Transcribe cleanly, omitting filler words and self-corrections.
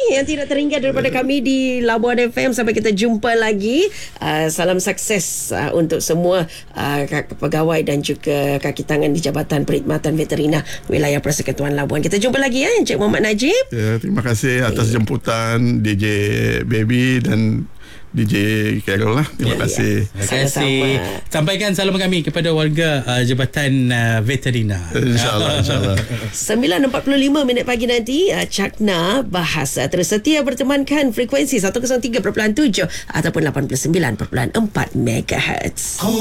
yang tidak terhingga daripada kami di Labuan FM. Sampai kita jumpa lagi. Salam sukses untuk semua pegawai dan juga kaki tangan di Jabatan Perkhidmatan Veterina Wilayah Persekutuan Labuan. Kita jumpa lagi ya, Encik Muhammad Najib. Ya, terima kasih atas jemputan DJ Baby dan DJ Carol lah. Terima kasih. Terima kasih. Sampaikan salam kami kepada warga Jabatan Veterina. InsyaAllah. 9.45 pagi nanti, Cakna bahas. Terus setia bertemankan frekuensi 103.7 ataupun 89.4 MHz.